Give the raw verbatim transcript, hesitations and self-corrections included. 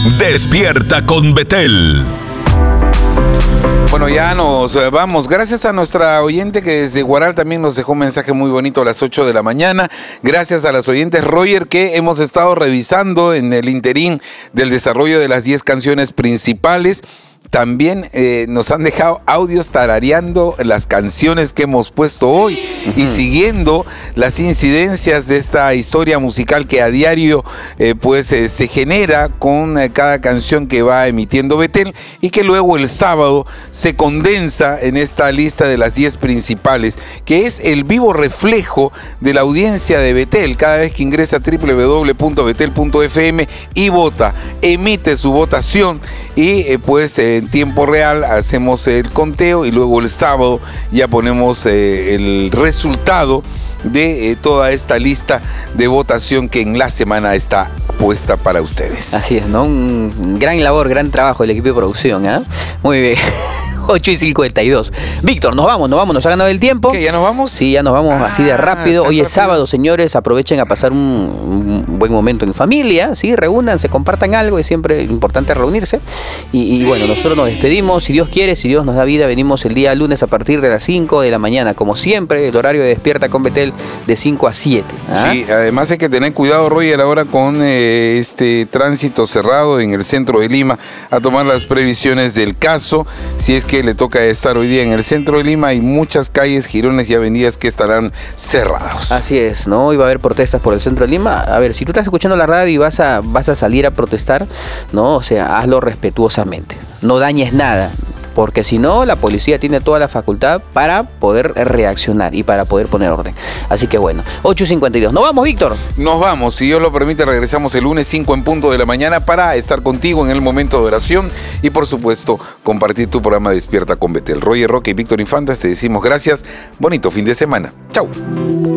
Despierta con Betel. Bueno, ya nos vamos. Gracias a nuestra oyente que desde Guaral también nos dejó un mensaje muy bonito a las ocho de la mañana. Gracias a las oyentes Roger, que hemos estado revisando en el interín del desarrollo de las diez canciones principales. También eh, nos han dejado audios tarareando las canciones que hemos puesto hoy uh-huh. y siguiendo las incidencias de esta historia musical que a diario eh, pues eh, se genera con eh, cada canción que va emitiendo Betel, y que luego el sábado se condensa en esta lista de las diez principales, que es el vivo reflejo de la audiencia de Betel. Cada vez que ingresa a doble u doble u doble u punto betel punto efe eme y vota, emite su votación, y eh, pues eh, en tiempo real hacemos el conteo, y luego el sábado ya ponemos eh, el resultado de eh, toda esta lista de votación que en la semana está puesta para ustedes. Así es, ¿no? Un gran labor, gran trabajo del equipo de producción, ¿eh? Muy bien. ocho y cincuenta y dos. Víctor, nos vamos, nos vamos, nos ha ganado el tiempo. ¿Qué, ya nos vamos? Sí, ya nos vamos ah, así de rápido. Hoy es sábado, señores, aprovechen a pasar un, un buen momento en familia, ¿sí? Reúnanse, compartan algo, es siempre importante reunirse. Y, y bueno, nosotros nos despedimos, si Dios quiere, si Dios nos da vida, venimos el día lunes a partir de las cinco de la mañana, como siempre, el horario de Despierta con Betel de cinco a siete. ¿Ah? Sí, además hay que tener cuidado, Roger, ahora con eh, este tránsito cerrado en el centro de Lima, a tomar las previsiones del caso, si es que le toca estar hoy día en el centro de Lima. Hay muchas calles, jirones y avenidas que estarán cerrados. Así es, ¿no? Hoy va a haber protestas por el centro de Lima. A ver, si tú estás escuchando la radio y vas a, vas a salir a protestar, ¿no? O sea, hazlo respetuosamente. No dañes nada, porque si no, la policía tiene toda la facultad para poder reaccionar y para poder poner orden. Así que bueno, ocho y cincuenta y dos. ¿Nos vamos, Víctor? Nos vamos, si Dios lo permite, regresamos el lunes cinco en punto de la mañana para estar contigo en el momento de oración y, por supuesto, compartir tu programa Despierta con Betel. Roger Roque y Víctor Infantas, te decimos gracias. Bonito fin de semana. Chau.